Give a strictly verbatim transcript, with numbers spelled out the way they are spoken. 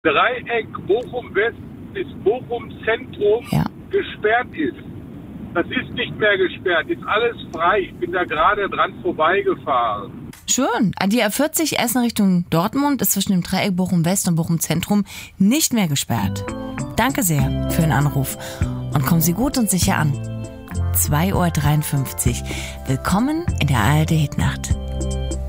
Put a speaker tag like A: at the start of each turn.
A: Dreieck Bochum-West bis Bochum-Zentrum
B: ja.
A: gesperrt ist. Das ist nicht mehr gesperrt, ist alles frei. Ich bin da gerade dran vorbeigefahren.
B: Schön. Die A vierzig Essen Richtung Dortmund ist zwischen dem Dreieck Bochum-West und Bochum-Zentrum nicht mehr gesperrt. Danke sehr für den Anruf und kommen Sie gut und sicher an. zwei Uhr dreiundfünfzig. Willkommen in der A R D Hitnacht.